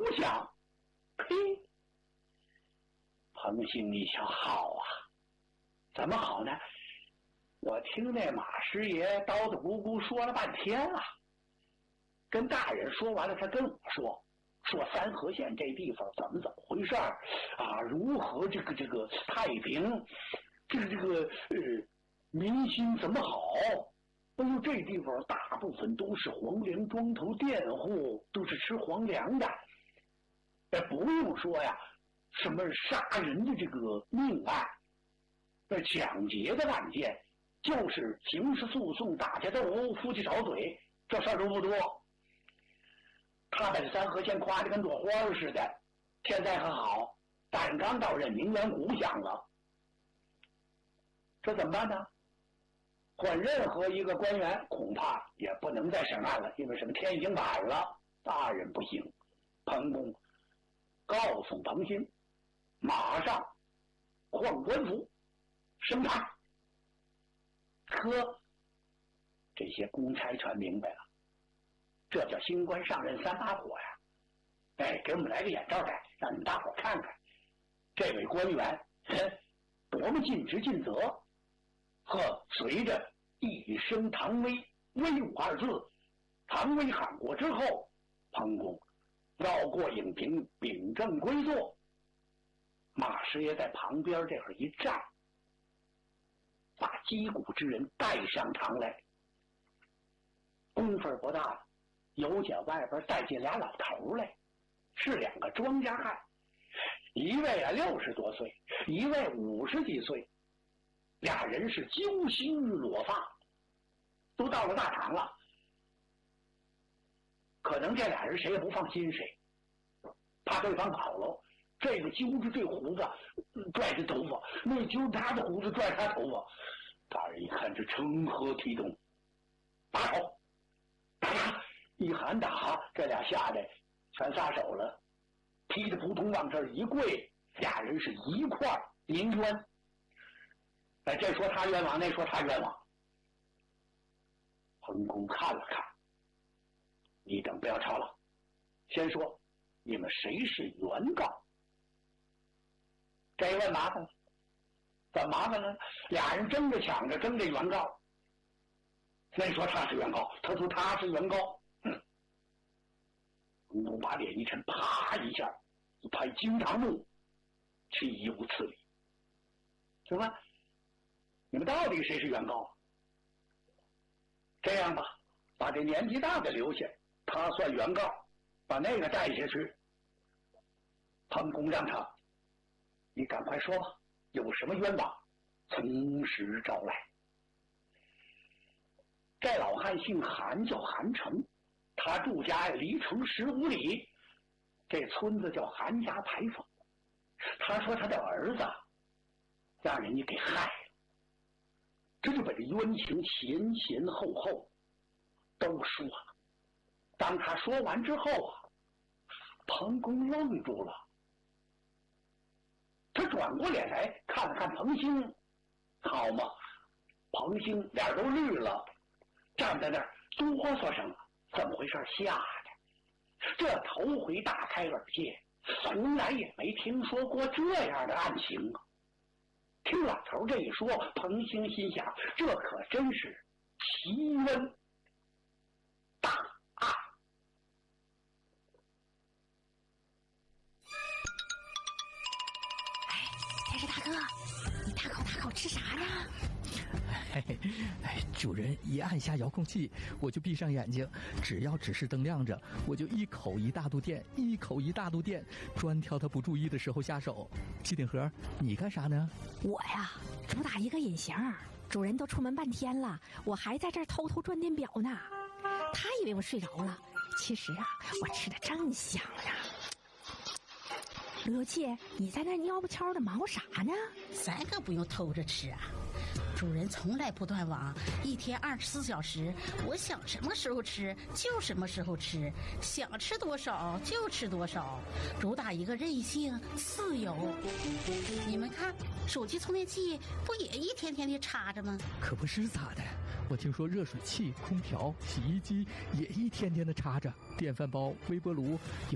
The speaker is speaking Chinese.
乡。嘿，彭兴一想，好啊，怎么好呢？我听那马师爷叨叨咕咕说了半天了，跟大人说完了，他跟我说三河县这地方怎么回事啊？如何这个太平，民心怎么好？哎呦，这地方大部分都是黄粮庄头佃户，都是吃黄粮的。不用说呀，什么杀人的这个命案，抢劫的案件，就是刑事诉讼、打架斗殴、夫妻吵嘴，这事儿都不多。他把这三河县夸得跟朵花似的，现在很好，大人刚到任，名媛鼓响了，这怎么办呢？换任何一个官员恐怕也不能再审案了，因为什么？天已经晚了，大人不行。彭公告诉彭兴，马上换官府升判。呵，这些公差全明白了，这叫新官上任三把火呀！哎，给我们来个眼罩戴，让你们大伙看看，这位官员多么尽职尽责。呵，随着一声唐威，威武二字，唐威喊过之后，彭公绕过影屏，秉正归坐。马师爷在旁边这会儿一站，把击鼓之人带上堂来。功夫不大了，有见外边带进俩老头来，是两个庄稼汉，一位60多岁，一位50几岁，俩人是揪心裸发，都到了大堂了。可能这俩人谁也不放心谁，怕对方跑了。这个揪着这胡子拽着头发，那揪他的胡子拽他头发。大人一看这成何体统，打手打他！一喊打，这俩吓得全撒手了，噼里扑通往这儿一跪，俩人是一块临冤。哎，这说他冤枉，那说他冤枉。彭公看了看，你等不要吵了，先说你们谁是原告？这一问麻烦了，怎么麻烦了？俩人争着抢着争这原告。那说他是原告，他说他是原告。彭公把脸一沉，啪一下一拍惊堂木，岂无此理！行吧，你们到底谁是原告？这样吧，把这年纪大的留下，他算原告，把那个带下去。彭公让他，你赶快说吧，有什么冤枉，从实招来。这老汉姓韩，叫韩成，他住家离城15里，这村子叫韩家牌坊。他说他的儿子让人家给害了，这就把这冤情前后后都说了。当他说完之后啊，彭公愣住了，他转过脸来看了看彭兴，好嘛，彭兴脸都绿了，站在那儿哆嗦上了，怎么回事？吓的这头回大开耳界，从来也没听说过这样的案情啊！听老头这一说，彭兴心想，这可真是奇闻大案。 哎，天使大哥，你大口吃啥呢？ 主人一按下遥控器，我就闭上眼睛，只要指示灯亮着，我就一口一大肚电，一口一大肚电，专挑他不注意的时候下手。机顶盒，你干啥呢？ 我呀，主打一个隐形，主人都出门半天了，我还在这儿偷偷转电表呢。他以为我睡着了，其实啊，我吃的正香呢。刘姐，你在那蔫不悄的忙活啥呢？ 咱可不用偷着吃啊，主人从来不断网，一天24小时，我想什么时候吃就什么时候吃，想吃多少就吃多少，主打一个任性自由。你们看，手机充电器不也一天天的插着吗？ 可不是咋的，我听说热水器、空调、洗衣机也一天天的插着，电饭煲、微波炉